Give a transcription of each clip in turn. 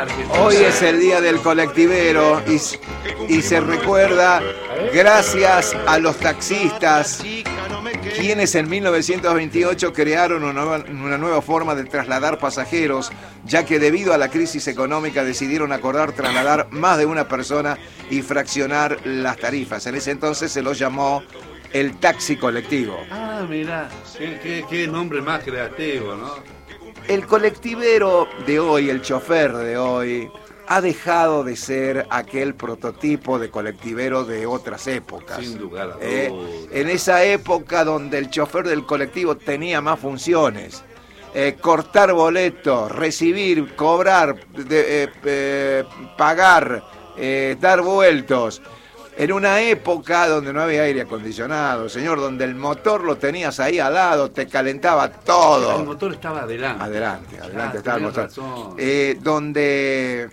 Argentina. Hoy es el día del colectivero y se recuerda gracias a los taxistas, quienes en 1928 crearon una nueva forma de trasladar pasajeros, ya que debido a la crisis económica decidieron acordar trasladar más de una persona y fraccionar las tarifas. En ese entonces se lo llamó el taxi colectivo. Ah, mirá, qué nombre más creativo, ¿no? El colectivero de hoy, el chofer de hoy, ha dejado de ser aquel prototipo de colectivero de otras épocas. Sin lugar a dudas. En esa época donde el chofer del colectivo tenía más funciones. Cortar boletos, recibir, cobrar, pagar, dar vueltos. En una época donde no había aire acondicionado, señor, donde el motor lo tenías ahí al lado, te calentaba todo. El motor estaba adelante. Adelante estaba el motor. Razón. Donde...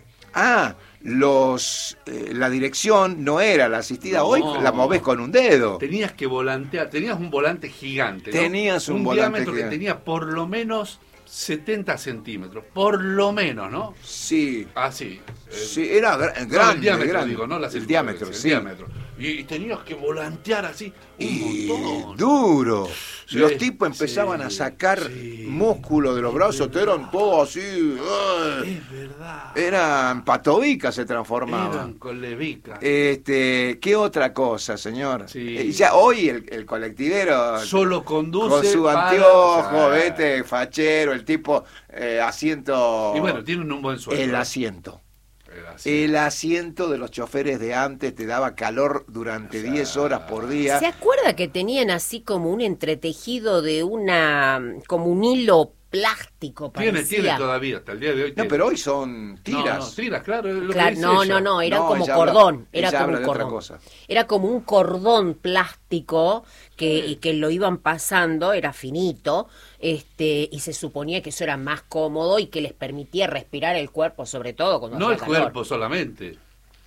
la dirección no era la asistida, hoy la movés con un dedo. Tenías que volantear, tenías un volante gigante, ¿no? Tenías un volante diámetro gigante. Que tenía por lo menos 70 centímetros, por lo menos, ¿no? Sí. Así. Sí, era grande. No, el diámetro, grande. digo, no la el diámetro, sí. Diámetro. Y tenías que volantear así un montón. Duro. Sí, Los tipos empezaban a sacar músculo de los brazos, eran todos así. Es verdad. Eran patobicas, se transformaban. Eran colevicas. ¿Qué otra cosa, señor? Sí. Ya hoy el colectivero Solo conduce con su para- anteojo, fachero, el tipo asiento. Y bueno, tienen un buen sueldo. El asiento. Así. El asiento de los choferes de antes te daba calor durante 10 horas por día. ¿Se acuerda que tenían así como un entretejido de como un hilo plástico? Tiene Parecía? todavía, hasta el día de hoy. No, tiene. pero hoy son tiras. No, tiras, claro. Es lo Claro, que dice no, ella. era No, como ella cordón, habla- era ella como habla un de otra cordón. cosa. Era como un cordón plástico y que lo iban pasando, era finito, y se suponía que eso era más cómodo y que les permitía respirar el cuerpo, sobre todo cuando No hacía el calor. cuerpo solamente.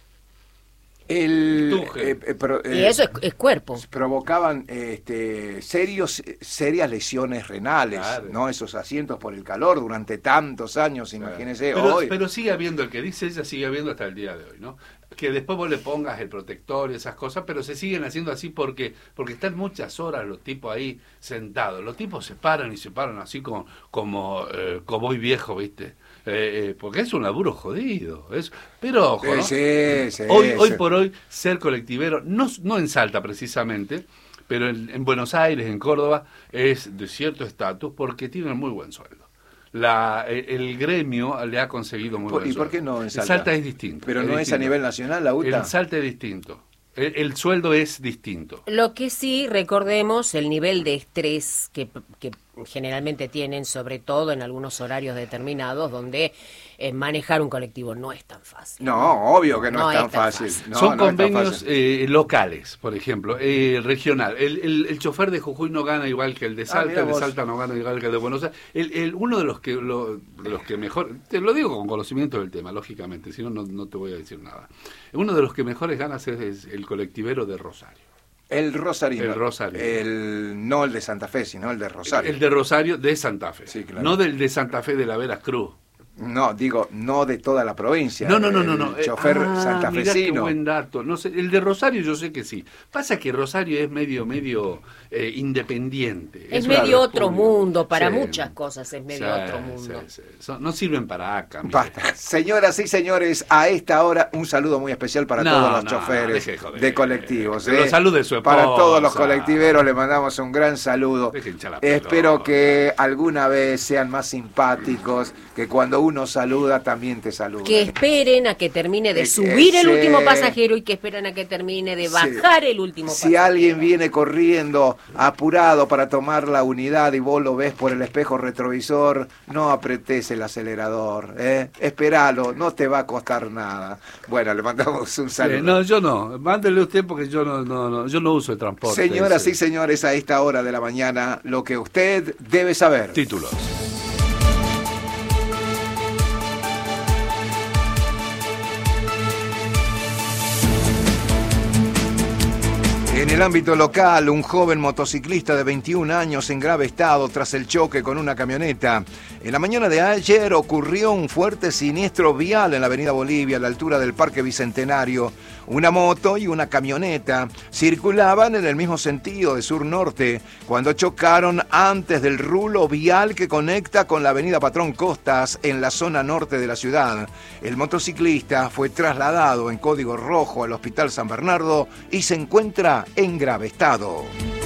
El, Y eso es cuerpo. provocaban serias lesiones renales, Claro. ¿no? Esos asientos por el calor durante tantos años, imagínese hoy. Pero sigue habiendo, el que dice ella sigue habiendo hasta el día de hoy, ¿no? Que después vos le pongas el protector y esas cosas, pero se siguen haciendo así porque están muchas horas los tipos ahí sentados. Los tipos se paran así como cowboy viejo, ¿viste? Porque es un laburo jodido. Pero ojo, ¿no? Sí. Hoy por hoy, ser colectivero, no en Salta precisamente, pero en Buenos Aires, en Córdoba, es de cierto estatus porque tienen muy buen sueldo. El gremio le ha conseguido muy buen ¿Y sueldo. por qué no en Salta? En Salta es distinto. Pero es no es a distinto. nivel nacional la UTA. En Salta es distinto. El sueldo es distinto. Lo que sí, recordemos el nivel de estrés que generalmente tienen, sobre todo en algunos horarios determinados, donde manejar un colectivo no es tan fácil. No, obvio que no es tan fácil. No, Son no es tan convenios fácil. locales, por ejemplo, regional. El chofer de Jujuy no gana igual que el de Salta, mira el de vos. Salta no gana igual que el de Buenos Aires. Uno de los que mejor, te lo digo con conocimiento del tema, lógicamente, si no, no te voy a decir nada. Uno de los que mejores ganas es el colectivero de Rosario. El Rosarino. El Rosario. No el de Santa Fe, sino el de Rosario. El de Rosario de Santa Fe. Sí, claro. No del de Santa Fe de la Veracruz. No, digo, no de toda la provincia. No. El chofer Mirá qué santafesino. buen dato. No sé, el de Rosario yo sé que sí. Pasa que Rosario es medio independiente. Es una medio otro república. mundo, para Sí. muchas cosas es medio Sí, otro mundo. sí. No sirven para acá. mire. Basta. Señoras y señores, a esta hora un saludo muy especial para No, todos los no, choferes deje de joder. de colectivos. Que lo salude su Para esposa. todos los colectiveros le mandamos un gran saludo. Deje hinchar la Espero pelota. que alguna vez sean más simpáticos, que cuando uno saluda también te saluda. Que esperen a que termine de Que subir el sí. último pasajero y que esperen a que termine de bajar el último Si pasajero. alguien viene corriendo apurado para tomar la unidad y vos lo ves por el espejo retrovisor, no apretes el acelerador, esperalo, no te va a costar nada. Bueno, le mandamos un saludo. No, yo no. Mándele usted porque yo no uso el transporte. Señoras ese. y señores, a esta hora de la mañana, lo que usted debe saber. Títulos. En el ámbito local, un joven motociclista de 21 años en grave estado tras el choque con una camioneta. En la mañana de ayer ocurrió un fuerte siniestro vial en la avenida Bolivia, a la altura del Parque Bicentenario. Una moto y una camioneta circulaban en el mismo sentido de sur-norte cuando chocaron antes del rulo vial que conecta con la avenida Patrón Costas en la zona norte de la ciudad. El motociclista fue trasladado en código rojo al Hospital San Bernardo y se encuentra en grave estado.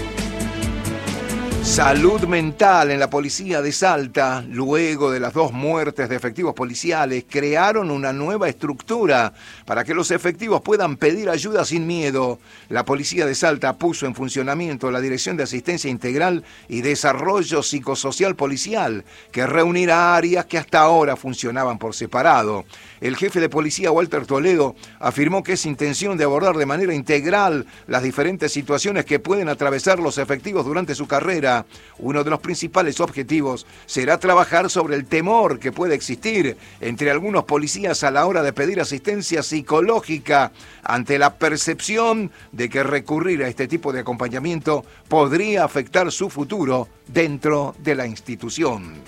Salud mental en la policía de Salta. Luego de las 2 muertes de efectivos policiales, crearon una nueva estructura para que los efectivos puedan pedir ayuda sin miedo. La policía de Salta puso en funcionamiento la Dirección de Asistencia Integral y Desarrollo Psicosocial Policial, que reunirá áreas que hasta ahora funcionaban por separado. El jefe de policía, Walter Toledo, afirmó que es intención de abordar de manera integral las diferentes situaciones que pueden atravesar los efectivos durante su carrera. Uno de los principales objetivos será trabajar sobre el temor que puede existir entre algunos policías a la hora de pedir asistencia psicológica ante la percepción de que recurrir a este tipo de acompañamiento podría afectar su futuro dentro de la institución.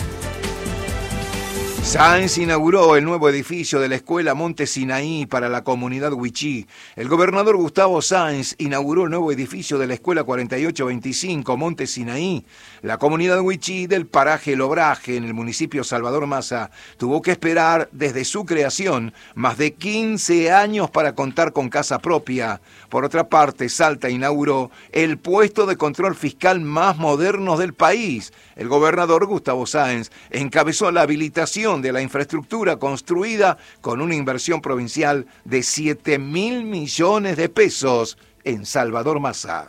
Sáenz inauguró el nuevo edificio de la Escuela Monte Sinaí para la comunidad Wichí. El gobernador Gustavo Sáenz inauguró el nuevo edificio de la Escuela 4825 Monte Sinaí. La comunidad Wichí del paraje El Obraje, en el municipio Salvador Maza, tuvo que esperar desde su creación más de 15 años para contar con casa propia. Por otra parte, Salta inauguró el puesto de control fiscal más moderno del país. El gobernador Gustavo Sáenz encabezó la habilitación de la infraestructura construida con una inversión provincial de 7.000 millones de pesos en Salvador Maza.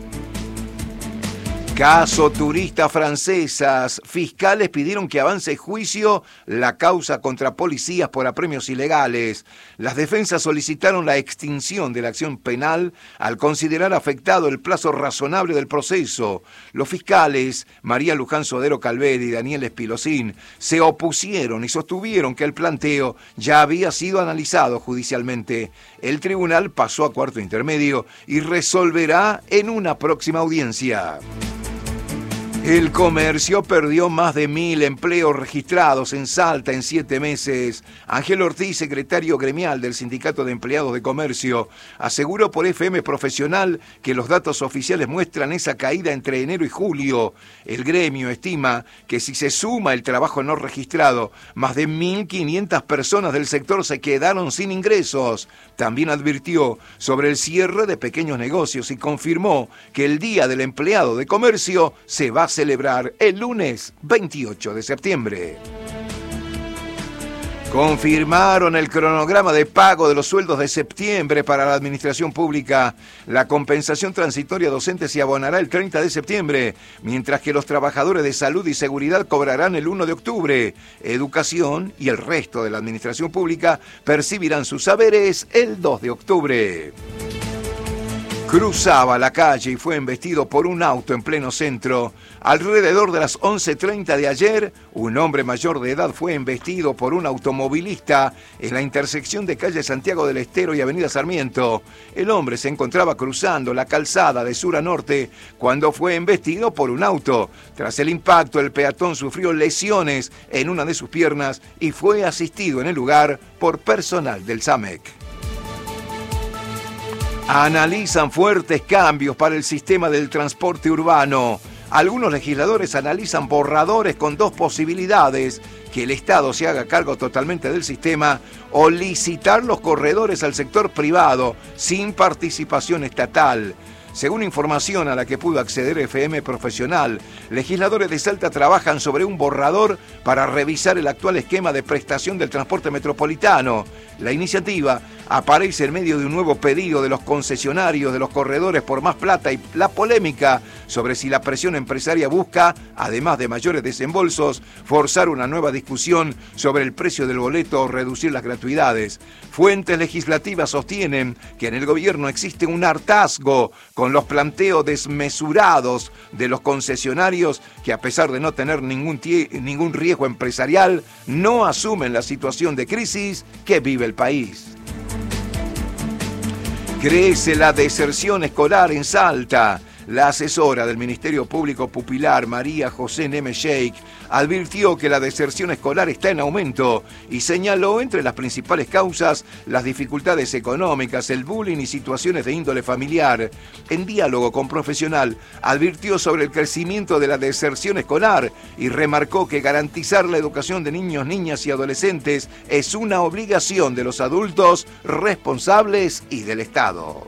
Caso turistas francesas. Fiscales pidieron que avance juicio la causa contra policías por apremios ilegales. Las defensas solicitaron la extinción de la acción penal al considerar afectado el plazo razonable del proceso. Los fiscales, María Luján Sodero Calveri y Daniel Espilosín, se opusieron y sostuvieron que el planteo ya había sido analizado judicialmente. El tribunal pasó a cuarto intermedio y resolverá en una próxima audiencia. El comercio perdió más de 1.000 empleos registrados en Salta en 7 meses. Ángel Ortiz, secretario gremial del Sindicato de Empleados de Comercio, aseguró por FM Profesional que los datos oficiales muestran esa caída entre enero y julio. El gremio estima que si se suma el trabajo no registrado, más de 1.500 personas del sector se quedaron sin ingresos. También advirtió sobre el cierre de pequeños negocios y confirmó que el Día del Empleado de Comercio se va a celebrar el lunes 28 de septiembre. Confirmaron el cronograma de pago de los sueldos de septiembre para la administración pública. La compensación transitoria docente se abonará el 30 de septiembre, mientras que los trabajadores de salud y seguridad cobrarán el 1 de octubre. Educación y el resto de la administración pública percibirán sus saberes el 2 de octubre. Cruzaba la calle y fue embestido por un auto en pleno centro. Alrededor de las 11:30 de ayer, un hombre mayor de edad fue embestido por un automovilista en la intersección de calle Santiago del Estero y avenida Sarmiento. El hombre se encontraba cruzando la calzada de sur a norte cuando fue embestido por un auto. Tras el impacto, el peatón sufrió lesiones en una de sus piernas y fue asistido en el lugar por personal del SAMEC. Analizan fuertes cambios para el sistema del transporte urbano. Algunos legisladores analizan borradores con 2 posibilidades: que el Estado se haga cargo totalmente del sistema o licitar los corredores al sector privado sin participación estatal. Según información a la que pudo acceder FM Profesional, legisladores de Salta trabajan sobre un borrador para revisar el actual esquema de prestación del transporte metropolitano. La iniciativa aparece en medio de un nuevo pedido de los concesionarios de los corredores por más plata y la polémica sobre si la presión empresaria busca, además de mayores desembolsos, forzar una nueva discusión sobre el precio del boleto o reducir las gratuidades. Fuentes legislativas sostienen que en el gobierno existe un hartazgo con los planteos desmesurados de los concesionarios que, a pesar de no tener ningún riesgo empresarial, no asumen la situación de crisis que vive el país. Crece la deserción escolar en Salta. La asesora del Ministerio Público Pupilar, María José Neme Sheikh, advirtió que la deserción escolar está en aumento y señaló entre las principales causas las dificultades económicas, el bullying y situaciones de índole familiar. En diálogo con Profesional, advirtió sobre el crecimiento de la deserción escolar y remarcó que garantizar la educación de niños, niñas y adolescentes es una obligación de los adultos responsables y del Estado.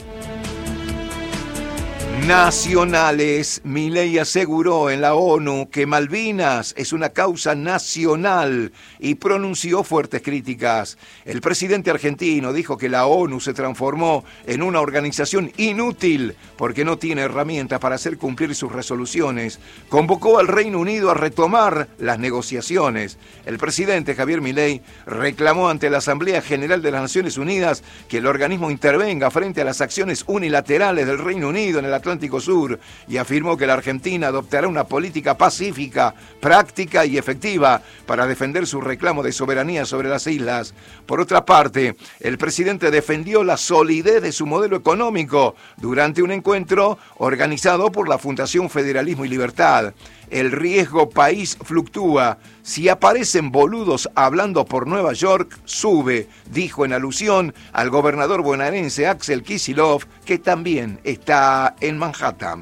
Nacionales. Milei aseguró en la ONU que Malvinas es una causa nacional y pronunció fuertes críticas. El presidente argentino dijo que la ONU se transformó en una organización inútil porque no tiene herramientas para hacer cumplir sus resoluciones. Convocó al Reino Unido a retomar las negociaciones. El presidente Javier Milei reclamó ante la Asamblea General de las Naciones Unidas que el organismo intervenga frente a las acciones unilaterales del Reino Unido en el Atlántico Sur y afirmó que la Argentina adoptará una política pacífica, práctica y efectiva para defender su reclamo de soberanía sobre las islas. Por otra parte, el presidente defendió la solidez de su modelo económico durante un encuentro organizado por la Fundación Federalismo y Libertad. El riesgo país fluctúa. Si aparecen boludos hablando por Nueva York, sube, dijo en alusión al gobernador bonaerense Axel Kicillof, que también está en Manhattan.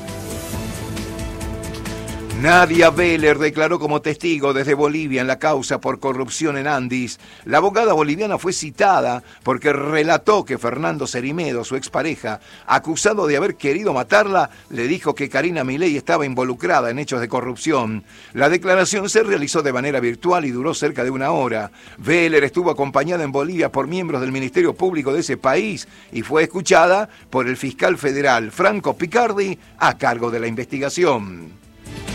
Nadia Beller declaró como testigo desde Bolivia en la causa por corrupción en Andis. La abogada boliviana fue citada porque relató que Fernando Cerimedo, su expareja, acusado de haber querido matarla, le dijo que Karina Milei estaba involucrada en hechos de corrupción. La declaración se realizó de manera virtual y duró cerca de una hora. Beller estuvo acompañada en Bolivia por miembros del Ministerio Público de ese país y fue escuchada por el fiscal federal Franco Picardi a cargo de la investigación.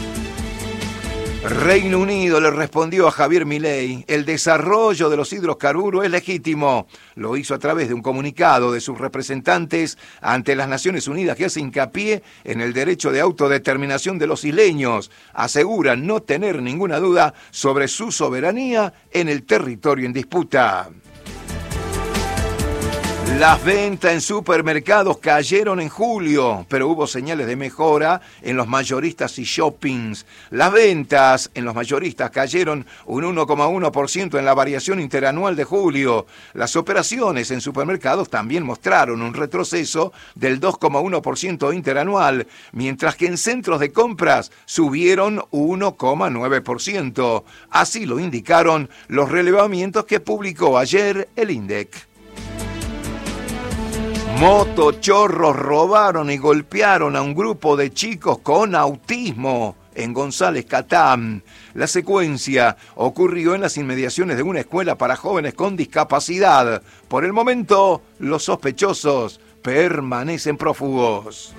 Reino Unido le respondió a Javier Milei: el desarrollo de los hidrocarburos es legítimo. Lo hizo a través de un comunicado de sus representantes ante las Naciones Unidas que hace hincapié en el derecho de autodeterminación de los isleños. Aseguran no tener ninguna duda sobre su soberanía en el territorio en disputa. Las ventas en supermercados cayeron en julio, pero hubo señales de mejora en los mayoristas y shoppings. Las ventas en los mayoristas cayeron un 1,1% en la variación interanual de julio. Las operaciones en supermercados también mostraron un retroceso del 2,1% interanual, mientras que en centros de compras subieron 1,9%. Así lo indicaron los relevamientos que publicó ayer el INDEC. Motochorros robaron y golpearon a un grupo de chicos con autismo en González Catán. La secuencia ocurrió en las inmediaciones de una escuela para jóvenes con discapacidad. Por el momento, los sospechosos permanecen prófugos.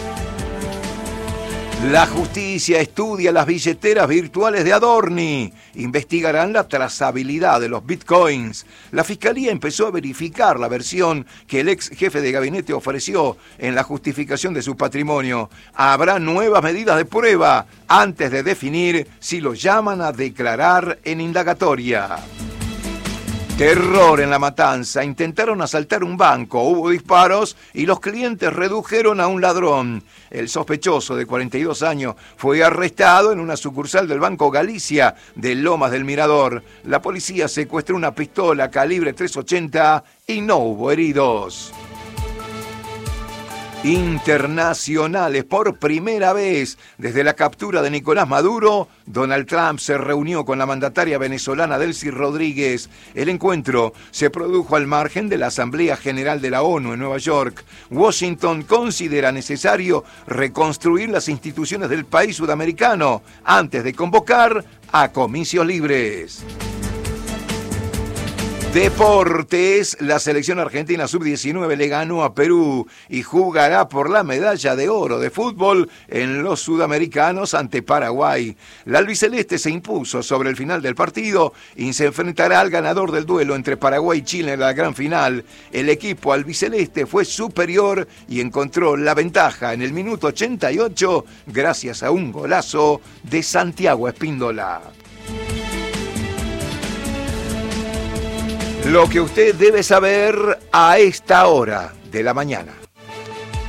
La justicia estudia las billeteras virtuales de Adorni. Investigarán la trazabilidad de los bitcoins. La fiscalía empezó a verificar la versión que el ex jefe de gabinete ofreció en la justificación de su patrimonio. Habrá nuevas medidas de prueba antes de definir si lo llaman a declarar en indagatoria. Terror en La Matanza. Intentaron asaltar un banco, hubo disparos y los clientes redujeron a un ladrón. El sospechoso de 42 años fue arrestado en una sucursal del Banco Galicia de Lomas del Mirador. La policía secuestró una pistola calibre .380 y no hubo heridos. Internacionales. Por primera vez desde la captura de Nicolás Maduro, Donald Trump se reunió con la mandataria venezolana Delcy Rodríguez. El encuentro se produjo al margen de la Asamblea General de la ONU en Nueva York. Washington considera necesario reconstruir las instituciones del país sudamericano antes de convocar a comicios libres. Deportes. La selección argentina sub-19 le ganó a Perú y jugará por la medalla de oro de fútbol en los sudamericanos ante Paraguay. La albiceleste se impuso sobre el final del partido y se enfrentará al ganador del duelo entre Paraguay y Chile en la gran final. El equipo albiceleste fue superior y encontró la ventaja en el minuto 88 gracias a un golazo de Santiago Espíndola. Lo que usted debe saber a esta hora de la mañana.